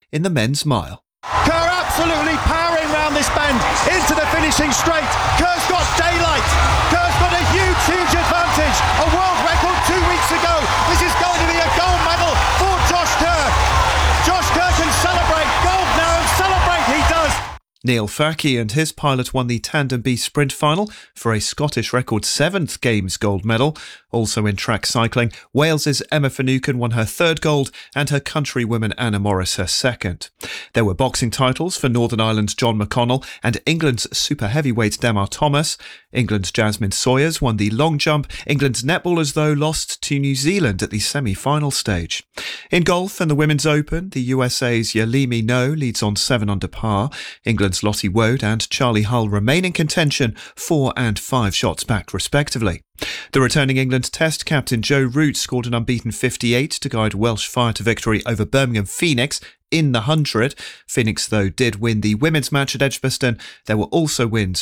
in the men's mile. Kerr absolutely powering round this bend into the finishing straight. Kerr's got daylight. Kerr's got a huge advantage. A world record 2 weeks ago. This is going to be a gold medal for Josh Kerr. Josh Kerr can celebrate gold now, and celebrate he does. Neil Farke and his pilot won the Tandem B sprint final for a Scottish record 7th Games gold medal. Also in track cycling, Wales's Emma Finucane won her 3rd gold and her countrywoman Anna Morris her 2nd. There were boxing titles for Northern Ireland's John McConnell and England's super heavyweight Demar Thomas. England's Jasmine Sawyers won the long jump. England's netballers, though, lost to New Zealand at the semi-final stage. In golf and the Women's Open, the USA's Yalimi No leads on 7 under par. England's Lottie Woad and Charlie Hull remain in contention, 4 and 5 shots back respectively. The returning England Test captain Joe Root scored an unbeaten 58 to guide Welsh Fire to victory over Birmingham Phoenix in the 100. Phoenix, though, did win the women's match at Edgbaston. There were also wins